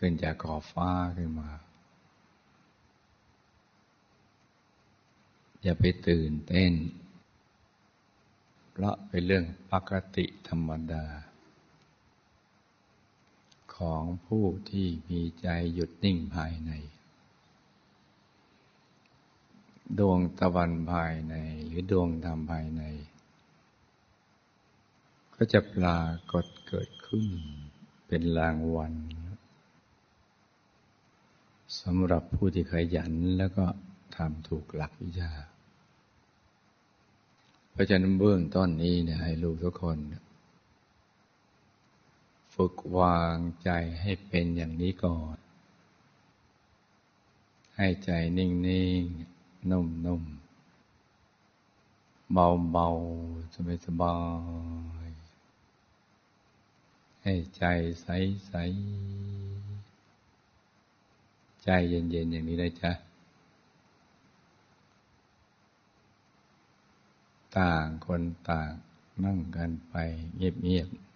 ขึ้นจากขอบฟ้าขึ้นมาอย่าไปตื่นเต้นเพราะเป็นเรื่องปกติธรรมดาของผู้ที่มีใจหยุดนิ่งภายในดวงตะวันภายในหรือดวงธรรมภายในก็จะปรากฏเกิดขึ้นเป็นรางวัลสำหรับผู้ที่ขยันแล้วก็ทำถูกหลักวิชาเพราะฉะนั้นเบื้องต้นนี้เนี่ยให้ลูกทุกคนฝึกวางใจให้เป็นอย่างนี้ก่อนให้ใจนิ่งๆนุ่มๆเบาๆสบายๆให้ใจใสๆใจเย็นๆอย่างนี้นะจ๊ะต่างคนต่างนั่งกันไปเงียบๆ